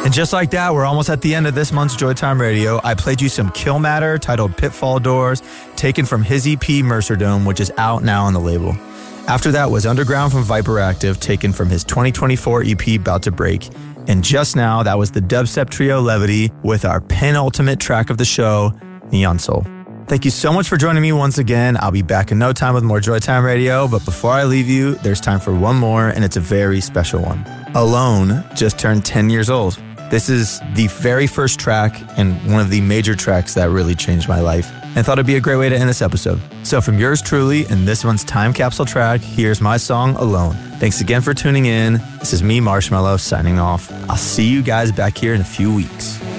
And just like that, we're almost at the end of this month's Joytime Radio. I played you some Kill Matter titled Pitfall Doors, taken from his EP Mercerdome, which is out now on the label. After that was Underground from Viperactive, taken from his 2024 EP About to Break. And just now, that was the dubstep trio Levity with our penultimate track of the show, Neon Soul. Thank you so much for joining me once again. I'll be back in no time with more Joytime Radio, but before I leave you, there's time for one more, and it's a very special one. Alone just turned 10 years old. This is the very first track and one of the major tracks that really changed my life, and I thought it'd be a great way to end this episode. So from yours truly and this one's time capsule track, here's my song, Alone. Thanks again for tuning in. This is me, Marshmello, signing off. I'll see you guys back here in a few weeks.